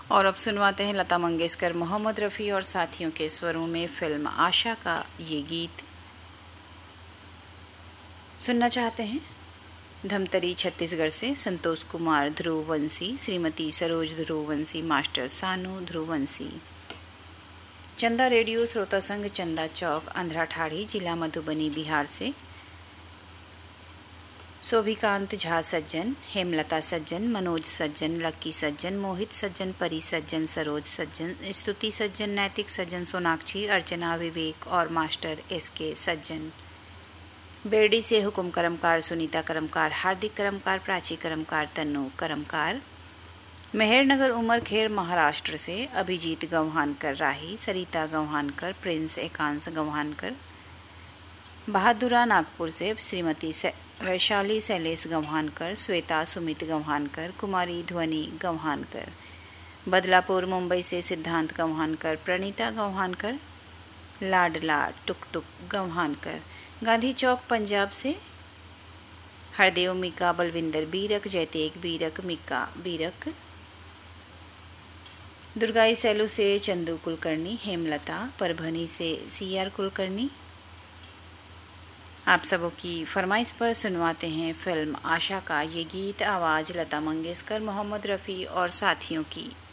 और अब सुनवाते हैं लता मंगेशकर, मोहम्मद रफ़ी और साथियों के स्वरों में फिल्म आशा का ये गीत। सुनना चाहते हैं धमतरी छत्तीसगढ़ से संतोष कुमार ध्रुववंशी, श्रीमती सरोज ध्रुववंशी, मास्टर सानू ध्रुववंशी। चंदा रेडियो श्रोता संघ, चंदा चौक, आंध्रा ठाड़ी, जिला मधुबनी, बिहार से शोभिकांत झा सज्जन, हेमलता सज्जन, मनोज सज्जन, लक्की सज्जन, मोहित सज्जन, परी सज्जन, सरोज सज्जन, स्तुति सज्जन, नैतिक सज्जन, सोनाक्षी, अर्चना, विवेक और मास्टर SK सज्जन। बेरडी से हुकुम करमकार, सुनीता करमकार, हार्दिक करमकार, प्राची करमकार, तन्नू करमकार। मेहरनगर उमरखेर महाराष्ट्र से अभिजीत गौहानकर राही, सरिता गौहानकर, प्रिंस एकांश गौहानकर। बहादुरा नागपुर से श्रीमती वैशाली शैलेश गौहानकर, श्वेता सुमित गौहानकर, कुमारी ध्वनि गौहानकर। बदलापुर मुंबई से सिद्धांत गौहानकर, प्रणीता गौहानकर, लाडला टुक गौहानकर। गांधी चौक पंजाब से हरदेव मिका, बलविंदर बीरक, जयतेक बीरक, मिका बीरक। दुर्गाई सैलू से चंदू कुलकर्णी, हेमलता, परभनी से CR कुलकर्णी। आप सबों की फरमाइश पर सुनवाते हैं फिल्म आशा का ये गीत। आवाज़ लता मंगेशकर, मोहम्मद रफ़ी और साथियों की।